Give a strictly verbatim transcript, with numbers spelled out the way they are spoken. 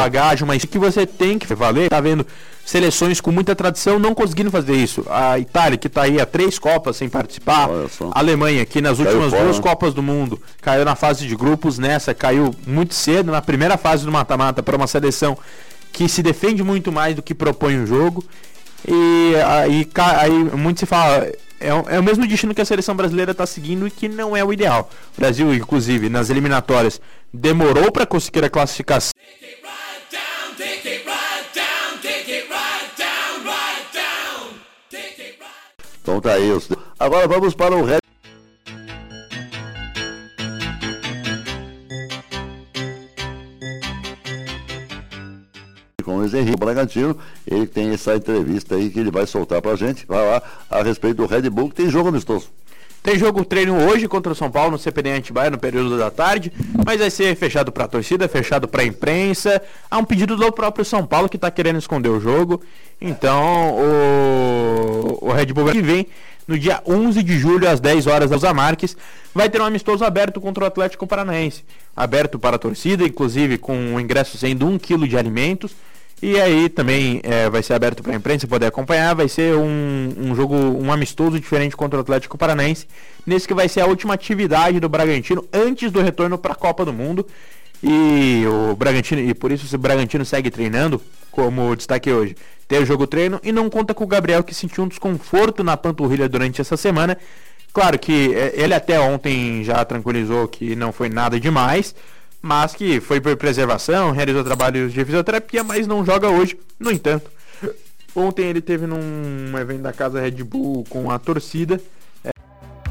bagagem, mas que você tem que valer. Tá vendo seleções com muita tradição não conseguindo fazer isso. A Itália, que tá aí há três Copas sem participar. A Alemanha, que nas últimas caiu duas fora, Copas do Mundo caiu na fase de grupos, nessa caiu muito cedo, na primeira fase do mata-mata, para uma seleção que se defende muito mais do que propõe o jogo. E aí, aí muito se fala, é, é o mesmo destino que a seleção brasileira está seguindo e que não é o ideal. O Brasil, inclusive, nas eliminatórias, demorou para conseguir a classificação. Então tá aí. Agora vamos para o Red. Com o Luiz Henrique Bragantino, ele tem essa entrevista aí que ele vai soltar pra gente, vai lá, a respeito do Red Bull, que tem jogo amistoso. Tem jogo treino hoje contra o São Paulo no C P D Atibaia no período da tarde, mas vai ser fechado para a torcida, fechado para a imprensa. Há um pedido do próprio São Paulo que está querendo esconder o jogo. Então o, o Red Bull que vem no dia onze de julho às dez horas da Rosa Marques vai ter um amistoso aberto contra o Atlético Paranaense, aberto para a torcida, inclusive com o ingresso sendo um quilo de alimentos. E aí também é, vai ser aberto para a imprensa poder acompanhar. Vai ser um, um jogo, um amistoso diferente contra o Atlético Paranaense, nesse que vai ser a última atividade do Bragantino antes do retorno para a Copa do Mundo. E o Bragantino, e por isso o Bragantino segue treinando, como destaque hoje. Tem o jogo treino e não conta com o Gabriel, que sentiu um desconforto na panturrilha durante essa semana. Claro que ele até ontem já tranquilizou que não foi nada demais, mas que foi por preservação, realizou trabalhos de fisioterapia, mas não joga hoje. No entanto, ontem ele teve num evento da Casa Red Bull com a torcida